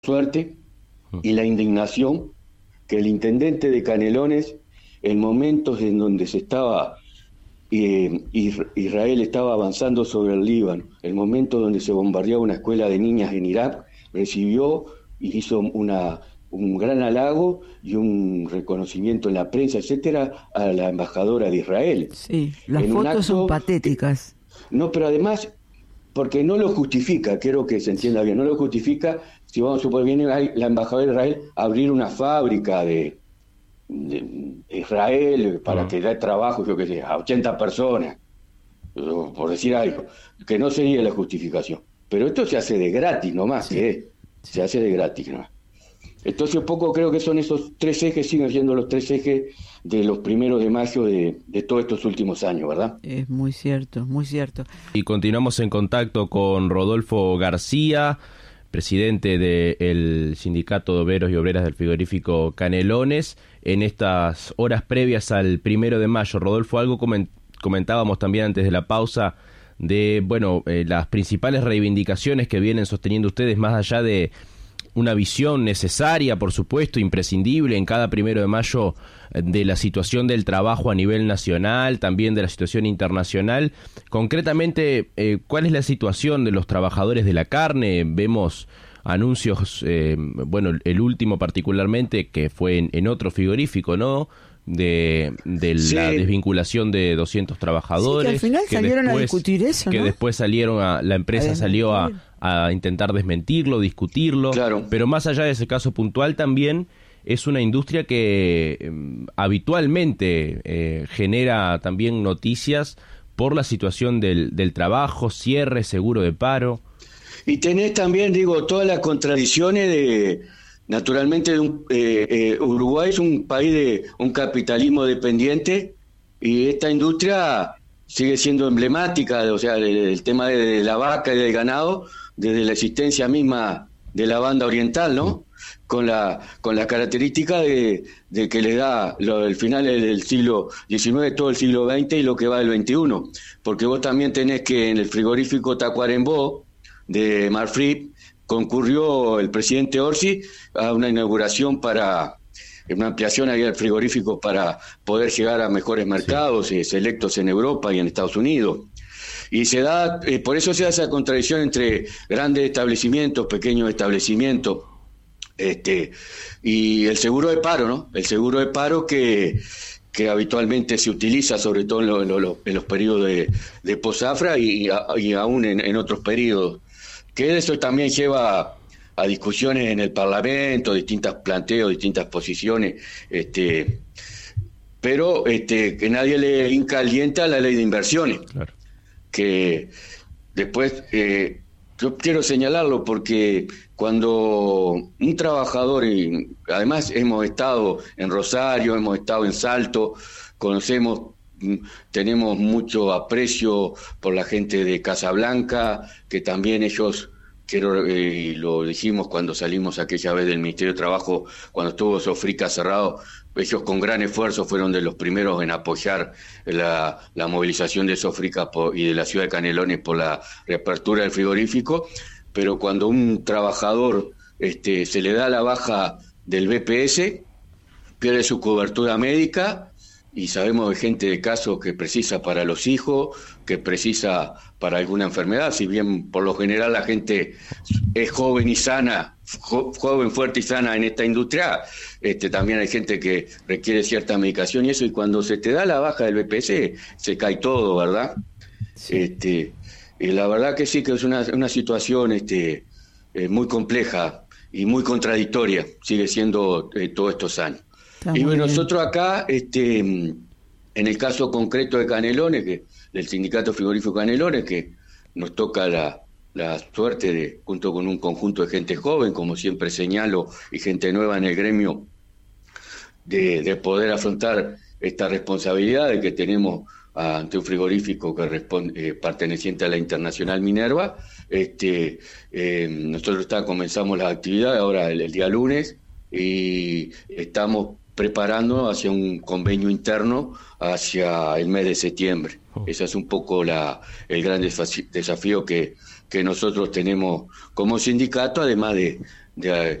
suerte y la indignación que el intendente de Canelones, en momentos en donde Israel estaba avanzando sobre el Líbano, el momento donde se bombardeaba una escuela de niñas en Irak, recibió y hizo un gran halago y un reconocimiento en la prensa, etcétera, a la embajadora de Israel. Sí, las En un fotos son acto, patéticas. no, pero además, porque no lo justifica, quiero que se entienda bien, no lo justifica si vamos a suponer, viene la embajadora de Israel a abrir una fábrica de Israel para que dé trabajo, yo qué sé, a 80 personas, por decir algo, que no sería la justificación. Pero esto se hace de gratis nomás, Sí, se hace de gratis nomás. Entonces un poco creo que son esos tres ejes, siguen siendo los tres ejes de los 1 de mayo de todos estos últimos años, ¿verdad? es muy cierto, muy cierto. Y continuamos en contacto con Rodolfo García, presidente del Sindicato de Obreros y Obreras del Frigorífico Canelones, en estas horas previas al 1 de mayo. Rodolfo, algo comentábamos también antes de la pausa de, las principales reivindicaciones que vienen sosteniendo ustedes, más allá de una visión necesaria, por supuesto, imprescindible en cada 1 de mayo de la situación del trabajo a nivel nacional, también de la situación internacional. Concretamente, ¿cuál es la situación de los trabajadores de la carne? Vemos anuncios, el último particularmente, que fue en otro frigorífico, ¿no?, de Sí. la desvinculación de 200 trabajadores. Sí, que al final salieron a discutir eso, ¿no? Que después la empresa salió a intentar desmentirlo, discutirlo. Claro. Pero más allá de ese caso puntual, también es una industria que habitualmente genera también noticias por la situación del trabajo, cierre, seguro de paro. Y tenés también, digo, todas las contradicciones naturalmente, Uruguay es un país de un capitalismo dependiente y esta industria sigue siendo emblemática, o sea, el tema de la vaca y del ganado, desde la existencia misma de la banda oriental, ¿no? Con la característica de que le da el final del siglo XIX, todo el siglo XX y lo que va del XXI. Porque vos también tenés que en el frigorífico Tacuarembó de Marfrig concurrió el presidente Orsi a una inauguración para una ampliación ahí del frigorífico para poder llegar a mejores mercados selectos en Europa y en Estados Unidos. Y se da, por eso se da esa contradicción entre grandes establecimientos, pequeños establecimientos, y el seguro de paro, ¿no? El seguro de paro que habitualmente se utiliza, sobre todo en los periodos de posafra y aún en otros periodos. Que eso también lleva a discusiones en el Parlamento, distintos planteos, distintas posiciones, pero que nadie le incalienta la ley de inversiones. Claro. Que después, yo quiero señalarlo porque cuando un trabajador, y además hemos estado en Rosario, hemos estado en Salto, tenemos mucho aprecio por la gente de Casablanca, que también ellos, y lo dijimos cuando salimos aquella vez del Ministerio de Trabajo, cuando estuvo Sofrica cerrado, ellos con gran esfuerzo fueron de los primeros en apoyar la movilización de Sofrica y de la ciudad de Canelones por la reapertura del frigorífico, pero cuando un trabajador se le da la baja del BPS, pierde su cobertura médica, y sabemos de gente de casos que precisa para los hijos, que precisa para alguna enfermedad, si bien por lo general la gente es joven y sana, joven, fuerte y sana en esta industria, también hay gente que requiere cierta medicación y eso, y cuando se te da la baja del BPS, se cae todo, ¿verdad? Sí. Y la verdad que sí, que es una situación muy compleja y muy contradictoria, sigue siendo todos estos años. Está Y muy bueno, bien. nosotros acá, en el caso concreto de Canelones, del Sindicato Frigorífico Canelones, que nos toca la suerte junto con un conjunto de gente joven, como siempre señalo, y gente nueva en el gremio, de poder afrontar esta responsabilidad de que tenemos ante un frigorífico que responde, perteneciente a la Internacional Minerva. Nosotros comenzamos las actividades ahora el día lunes y estamos preparando hacia un convenio interno hacia el mes de septiembre. Ese es un poco el gran desafío que nosotros tenemos como sindicato, además de de